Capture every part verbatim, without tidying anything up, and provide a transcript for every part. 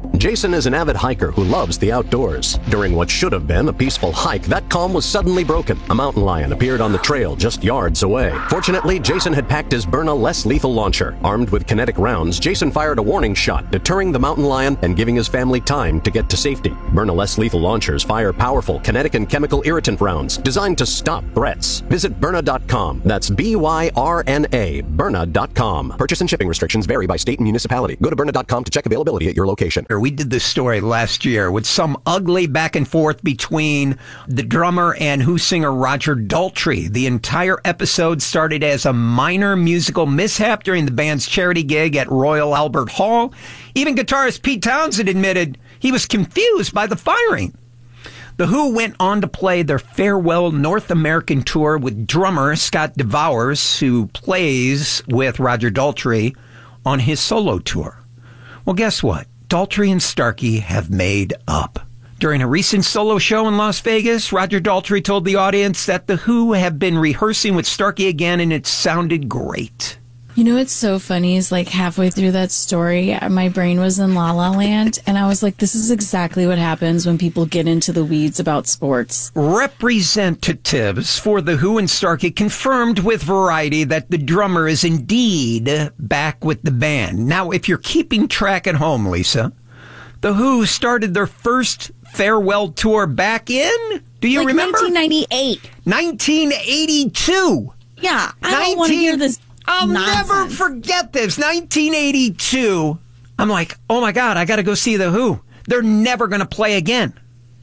Jason is an avid hiker who loves the outdoors. During what should have been a peaceful hike, that calm was suddenly broken. A mountain lion appeared on the trail just yards away. Fortunately, Jason had packed his Byrna less lethal launcher. Armed with kinetic rounds, Jason fired a warning shot, deterring the mountain lion and giving his family time to get to safety. Byrna less lethal launchers fire powerful kinetic and chemical irritant rounds designed to stop threats. Visit Byrna dot com. That's B Y R N A, Byrna dot com. Purchase and shipping restrictions vary by state and municipality. Go to Byrna dot com to check availability at your location. We did this story last year with some ugly back and forth between the drummer and Who singer Roger Daltrey. The entire episode started as a minor musical mishap during the band's charity gig at Royal Albert Hall. Even guitarist Pete Townsend admitted he was confused by the firing. The Who went on to play their farewell North American tour with drummer Scott DeVowers, who plays with Roger Daltrey on his solo tour. Well, guess what? Daltrey and Starkey have made up. During a recent solo show in Las Vegas, Roger Daltrey told the audience that The Who have been rehearsing with Starkey again, and it sounded great. You know what's so funny is, like, halfway through that story, my brain was in La La Land, and I was like, this is exactly what happens when people get into the weeds about sports. Representatives for The Who and Starkey confirmed with Variety that the drummer is indeed back with the band. Now, if you're keeping track at home, Lisa, The Who started their first farewell tour back in, do you like remember? nineteen ninety-eight. nineteen eighty-two. Yeah, I don't want to hear this. I'll nonsense. never forget this. nineteen eighty-two. I'm like, oh my God, I got to go see The Who. They're never going to play again.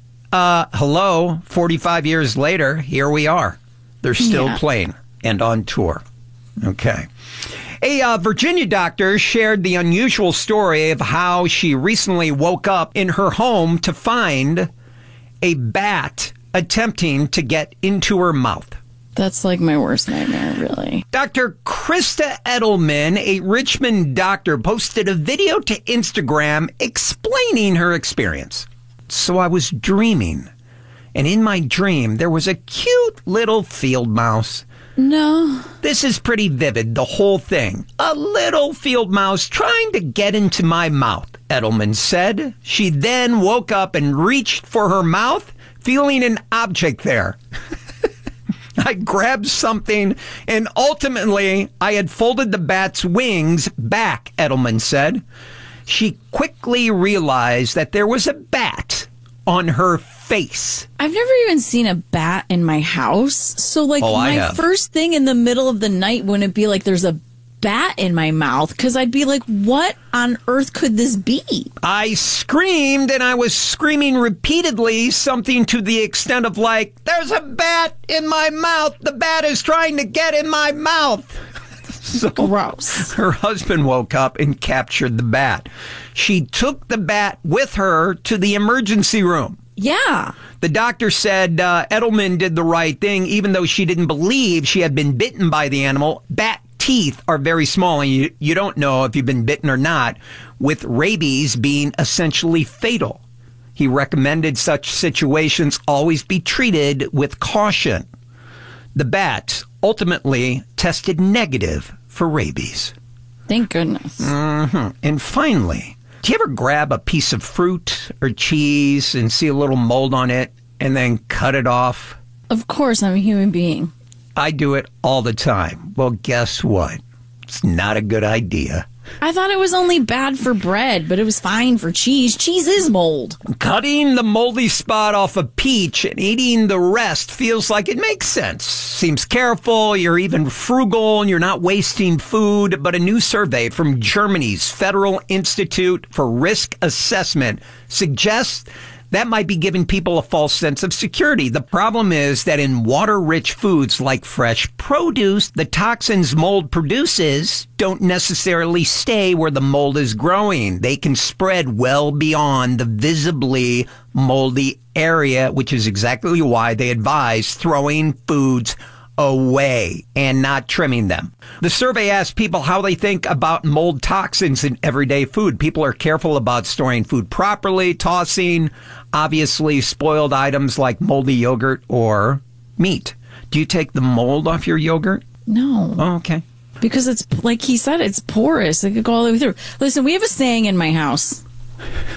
Uh, hello, forty-five years later, here we are. They're still Yeah. playing and on tour. Okay. A uh, Virginia doctor shared the unusual story of how she recently woke up in her home to find a bat attempting to get into her mouth. That's like my worst nightmare, really. Doctor Krista Edelman, a Richmond doctor, posted a video to Instagram explaining her experience. So I was dreaming, and in my dream, there was a cute little field mouse. No. This is pretty vivid, the whole thing. A little field mouse trying to get into my mouth, Edelman said. She then woke up and reached for her mouth, feeling an object there. I grabbed something, and ultimately, I had folded the bat's wings back, Edelman said. She quickly realized that there was a bat on her face. I've never even seen a bat in my house. So, like, Oh, I my have. first thing in the middle of the night wouldn't be like there's a bat in my mouth, because I'd be like, what on earth could this be? I screamed, and I was screaming repeatedly, something to the extent of like, there's a bat in my mouth. The bat is trying to get in my mouth. So Gross. her husband woke up and captured the bat. She took the bat with her to the emergency room. Yeah. The doctor said uh, Edelman did the right thing, even though she didn't believe she had been bitten by the animal. Bat teeth are very small, and you, you don't know if you've been bitten or not, with rabies being essentially fatal. He recommended such situations always be treated with caution. The bat ultimately tested negative for rabies. Thank goodness. Mm-hmm. And finally, do you ever grab a piece of fruit or cheese and see a little mold on it and then cut it off? Of course, I'm a human being. I do it all the time. Well, guess what? It's not a good idea. I thought it was only bad for bread, but it was fine for cheese. Cheese is mold. Cutting the moldy spot off a peach and eating the rest feels like it makes sense. Seems careful, you're even frugal, and you're not wasting food. But a new survey from Germany's Federal Institute for Risk Assessment suggests that might be giving people a false sense of security. The problem is that in water-rich foods like fresh produce, the toxins mold produces don't necessarily stay where the mold is growing. They can spread well beyond the visibly moldy area, which is exactly why they advise throwing foods away and not trimming them. The survey asked people how they think about mold toxins in everyday food. People are careful about storing food properly, tossing obviously spoiled items like moldy yogurt or meat. Do you take the mold off your yogurt? No. Oh, okay. Because it's, like he said, it's porous. It could go all the way through. Listen, we have a saying in my house.